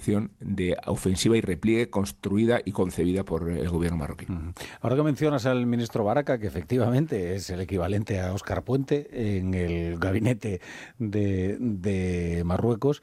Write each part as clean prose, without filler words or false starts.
acción de ofensiva y repliegue construida y concebida por el gobierno marroquí. Ahora que mencionas al ministro Baraca, que efectivamente es el equivalente a Óscar Puente en el gabinete de Marruecos,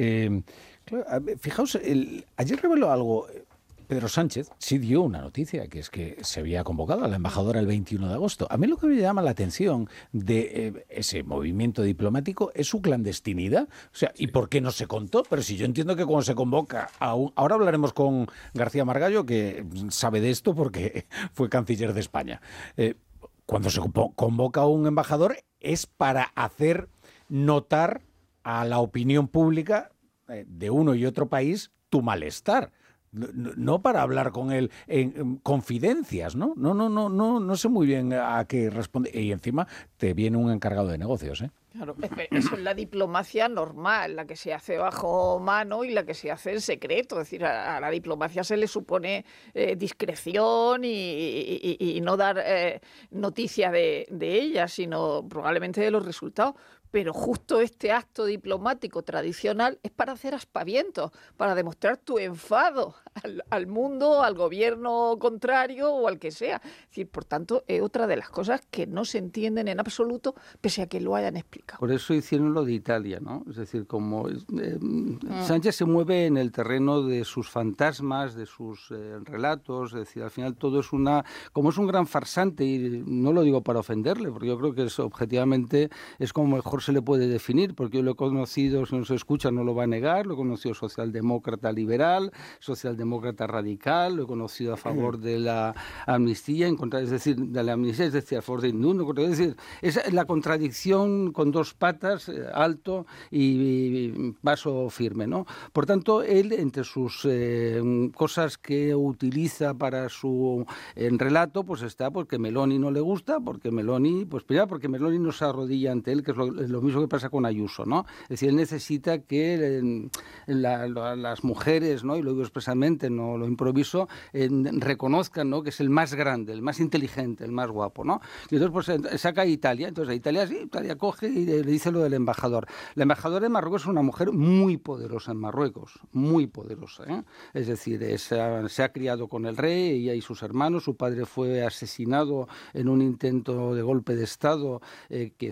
claro, fijaos, ayer reveló algo. Pedro Sánchez sí dio una noticia, que es que se había convocado a la embajadora el 21 de agosto. A mí lo que me llama la atención de ese movimiento diplomático es su clandestinidad. O sea, ¿y por qué no se contó? Pero si yo entiendo que cuando se convoca ahora hablaremos con García Margallo, que sabe de esto porque fue canciller de España. Cuando se convoca a un embajador es para hacer notar a la opinión pública de uno y otro país tu malestar. No para hablar con él en confidencias, ¿no? No sé muy bien a qué responde. Y encima te viene un encargado de negocios, ¿eh? Claro, eso es la diplomacia normal, la que se hace bajo mano y la que se hace en secreto. Es decir, a la diplomacia se le supone discreción y no dar noticia de ella, sino probablemente de los resultados. Pero justo este acto diplomático tradicional es para hacer aspavientos, para demostrar tu enfado al mundo, al gobierno contrario o al que sea. Es decir, por tanto, es otra de las cosas que no se entienden en absoluto, pese a que lo hayan explicado. Por eso hicieron lo de Italia, ¿no? Es decir, como Sánchez se mueve en el terreno de sus fantasmas, de sus relatos, es decir, al final todo es como es un gran farsante, y no lo digo para ofenderle, porque yo creo que objetivamente es como mejor se le puede definir, porque yo lo he conocido, si no se escucha no lo va a negar, lo he conocido socialdemócrata liberal, socialdemócrata radical, lo he conocido a favor de la amnistía, es decir, de la amnistía, es decir, a favor de Indulto, es decir, es la contradicción con dos patas, alto y paso firme, ¿no? Por tanto, él, entre sus cosas que utiliza para su relato, pues está porque Meloni no le gusta, porque Meloni, pues primero porque Meloni no se arrodilla ante él, que es lo mismo que pasa con Ayuso, ¿no? Es decir, él necesita que las mujeres, ¿no? Y lo digo expresamente, no lo improviso, reconozcan, ¿no? Que es el más grande, el más inteligente, el más guapo, ¿no? Y entonces pues saca a Italia, entonces a Italia coge y le dice lo del embajador. La embajadora de Marruecos es una mujer muy poderosa en Marruecos, muy poderosa, ¿eh? Es decir, se ha criado con el rey, ella y sus hermanos, su padre fue asesinado en un intento de golpe de Estado, que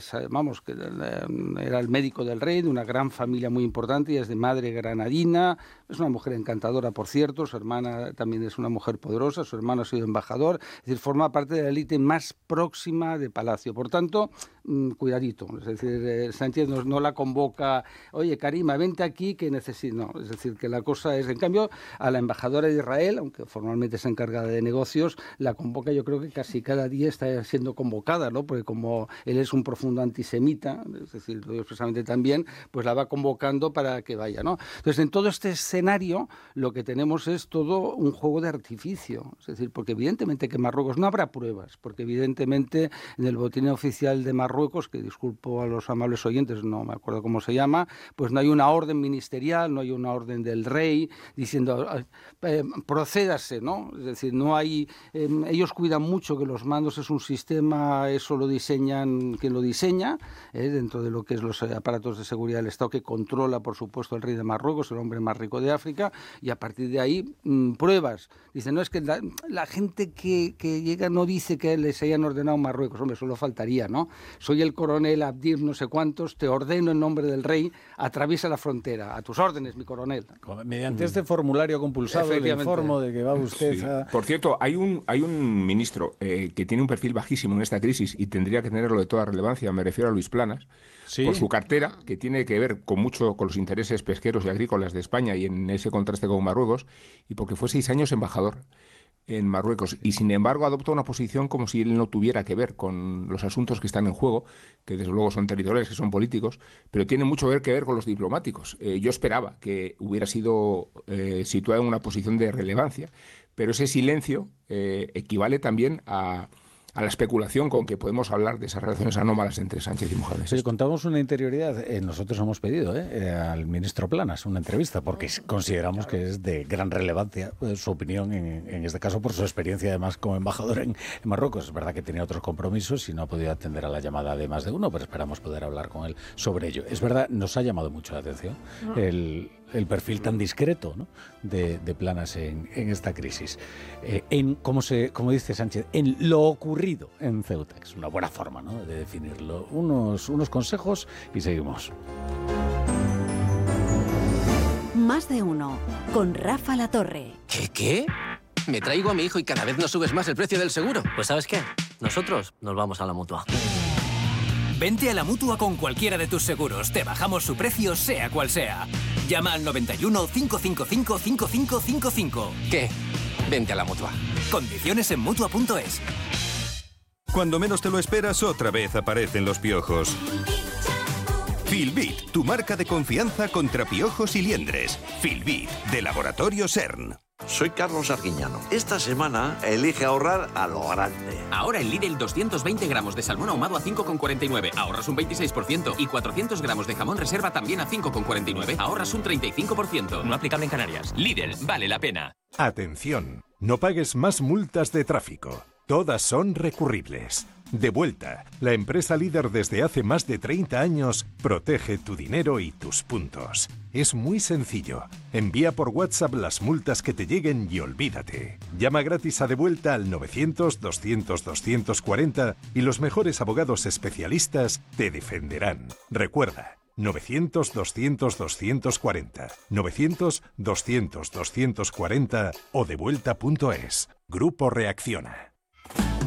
era el médico del rey, de una gran familia muy importante, y es de madre granadina, es una mujer encantadora, por cierto, su hermana también es una mujer poderosa, su hermano ha sido embajador, es decir, forma parte de la élite más próxima de Palacio. Por tanto, cuidadito, es decir, Sánchez no la convoca, oye, Karima, vente aquí que necesito, no, es decir, que la cosa es, en cambio, a la embajadora de Israel, aunque formalmente es encargada de negocios, la convoca, yo creo que casi cada día está siendo convocada, ¿no? Porque como él es un profundo antisemita, es decir, lo digo expresamente también, pues la va convocando para que vaya, ¿no? Entonces, en todo este escenario, lo que tenemos es todo un juego de artificio, es decir, porque evidentemente que en Marruecos no habrá pruebas, porque evidentemente en el boletín oficial de Marruecos, que disculpo a los amables oyentes, no me acuerdo cómo se llama, pues no hay una orden ministerial, no hay una orden del rey diciendo procédase, ¿no? Es decir, no hay, ellos cuidan mucho que los mandos es un sistema, eso lo diseñan quien lo diseña, dentro de lo que es los aparatos de seguridad del Estado, que controla, por supuesto, el rey de Marruecos, el hombre más rico de África, y a partir de ahí, pruebas. Dicen, no, es que la gente que llega no dice que les hayan ordenado Marruecos, hombre, solo faltaría, ¿no? Soy el coronel Abdir no sé cuántos, te ordeno en nombre del rey, atraviesa la frontera, a tus órdenes, mi coronel. Mediante este formulario compulsado le informo de que va usted a... Por cierto, hay un ministro que tiene un perfil bajísimo en esta crisis y tendría que tenerlo de toda relevancia, me refiero a Luis Planas, ¿sí? Por su cartera, que tiene que ver con los intereses pesqueros y agrícolas de España y en ese contraste con Marruecos, y porque fue 6 años embajador en Marruecos, y sin embargo adopta una posición como si él no tuviera que ver con los asuntos que están en juego, que desde luego son territoriales, que son políticos, pero tiene mucho que ver con los diplomáticos. Yo esperaba que hubiera sido situado en una posición de relevancia, pero ese silencio equivale también a la especulación con que podemos hablar de esas relaciones anómalas entre Sánchez y Mohamed. Sí, contamos una interioridad. Nosotros hemos pedido al ministro Planas una entrevista porque consideramos que es de gran relevancia su opinión en este caso por su experiencia además como embajador en Marruecos. Es verdad que tenía otros compromisos y no ha podido atender a la llamada de más de uno, pero esperamos poder hablar con él sobre ello. Es verdad, nos ha llamado mucho la atención el perfil tan discreto, ¿no?, de Planas en esta crisis. Como dice Sánchez, en lo ocurrido en Ceuta, que es una buena forma, ¿no?, de definirlo. Unos consejos y seguimos. Más de uno, con Rafa La Torre. ¿Qué? Me traigo a mi hijo y cada vez nos subes más el precio del seguro. Pues ¿sabes qué? Nosotros nos vamos a la Mutua. Vente a la Mutua con cualquiera de tus seguros. Te bajamos su precio, sea cual sea. Llama al 91 555 5555. ¿Qué? Vente a la Mutua. Condiciones en Mutua.es. Cuando menos te lo esperas, otra vez aparecen los piojos. Filbit, tu marca de confianza contra piojos y liendres. Filbit, de Laboratorio CERN. Soy Carlos Arguiñano. Esta semana elige ahorrar a lo grande. Ahora en Lidl 220 gramos de salmón ahumado a 5,49. Ahorras un 26%. Y 400 gramos de jamón reserva también a 5,49. Ahorras un 35%. No aplicable en Canarias. Lidl, vale la pena. Atención, no pagues más multas de tráfico. Todas son recurribles. Devuelta, la empresa líder desde hace más de 30 años, protege tu dinero y tus puntos. Es muy sencillo. Envía por WhatsApp las multas que te lleguen y olvídate. Llama gratis a Devuelta al 900-200-240 y los mejores abogados especialistas te defenderán. Recuerda, 900-200-240, 900-200-240 o devuelta.es. Grupo Reacciona.